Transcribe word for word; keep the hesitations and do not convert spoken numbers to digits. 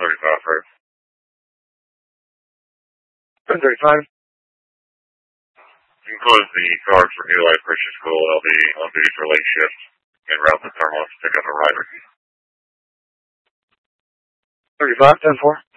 thirty-five first. ten thirty-five. You can close the card for New Life Christian School. They'll be on duty for late shift and route the terminal to pick up a rider. thirty-five, ten four.